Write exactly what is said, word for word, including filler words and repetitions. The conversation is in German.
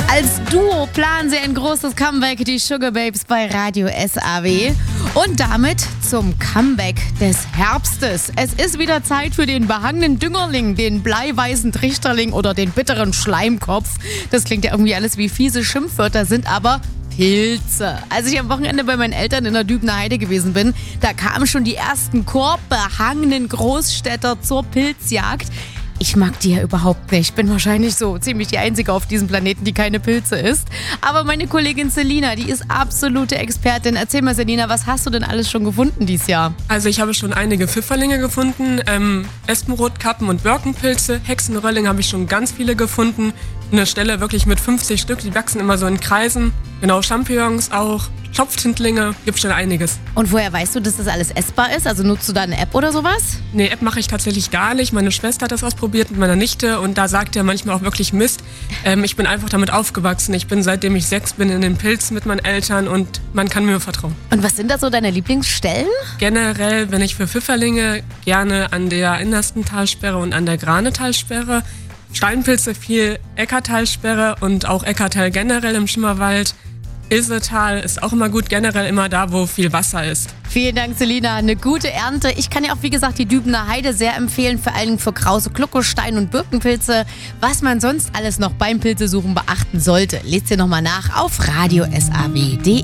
Als Duo planen sie ein großes Comeback, die Sugar Babes bei Radio S A W. Und damit zum Comeback des Herbstes. Es ist wieder Zeit für den behangenen Düngerling, den bleiweißen Trichterling oder den bitteren Schleimkopf. Das klingt ja irgendwie alles wie fiese Schimpfwörter, sind aber Pilze. Als ich am Wochenende bei meinen Eltern in der Dübener Heide gewesen bin, da kamen schon die ersten korbehangenen Großstädter zur Pilzjagd. Ich mag die ja überhaupt nicht. Bin wahrscheinlich so ziemlich die Einzige auf diesem Planeten, die keine Pilze isst. Aber meine Kollegin Selina, die ist absolute Expertin. Erzähl mal, Selina, was hast du denn alles schon gefunden dieses Jahr? Also ich habe schon einige Pfifferlinge gefunden, ähm, Espenrotkappen und Birkenpilze. Hexenrölling habe ich schon ganz viele gefunden. Eine Stelle wirklich mit fünfzig Stück, die wachsen immer so in Kreisen. Genau, Champignons auch, Schopftintlinge, gibt schon einiges. Und woher weißt du, dass das alles essbar ist? Also nutzt du da eine App oder sowas? Nee, App mache ich tatsächlich gar nicht. Meine Schwester hat das ausprobiert mit meiner Nichte und da sagt er manchmal auch wirklich Mist. Ähm, ich bin einfach damit aufgewachsen. Ich bin, seitdem ich sechs bin, in den Pilzen mit meinen Eltern und man kann mir vertrauen. Und was sind da so deine Lieblingsstellen? Generell bin ich für Pfifferlinge gerne an der innersten Talsperre und an der Granetalsperre. Steinpilze viel Eckartalsperre und auch Eckartal generell im Schimmerwald. Ilsetal ist auch immer gut, generell immer da, wo viel Wasser ist. Vielen Dank, Selina. Eine gute Ernte. Ich kann ja auch, wie gesagt, die Dübener Heide sehr empfehlen, vor allem für Krause, Kluckostein und Birkenpilze. Was man sonst alles noch beim Pilzesuchen beachten sollte, lest ihr nochmal nach auf radio s a w punkt d e.